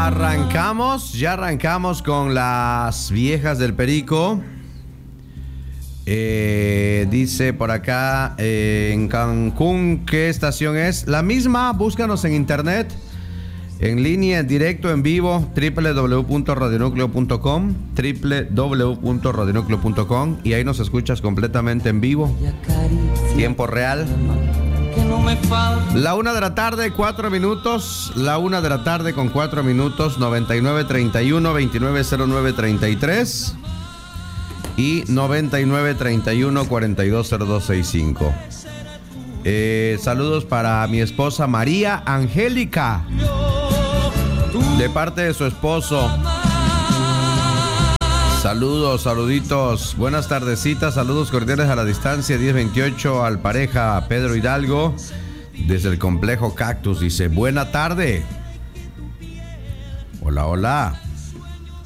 Ya arrancamos con las viejas del Perico. Dice por acá, en Cancún, ¿qué estación es? La misma, búscanos en internet, en línea, en directo, en vivo, www.radionucleo.com, www.radionucleo.com, y ahí nos escuchas completamente en vivo, tiempo real. La 1 de la tarde, 4 minutos. La 1 de la tarde con 4 minutos. 9931-290933 y 9931-420265. Saludos para mi esposa María Angélica, de parte de su esposo. Saludos, saluditos, buenas tardecitas, saludos cordiales a la distancia, 1028 al pareja Pedro Hidalgo, desde el complejo Cactus, dice, buena tarde. Hola, hola.